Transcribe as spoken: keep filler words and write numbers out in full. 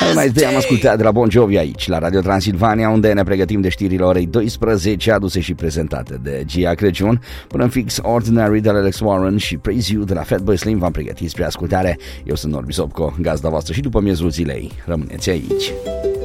Noi mai întâi am ascultat de la Bon Jovi aici, la Radio Transilvania, unde ne pregătim de știrile orei doisprezece, aduse și prezentate de Gia Crăciun. Până în fix, Ordinary de la Alex Warren și Praise You de la Fatboy Slim v-am pregătit spre ascultare. Eu sunt Norbi Sopco, gazda voastră și după miezul zilei. Rămâneți aici.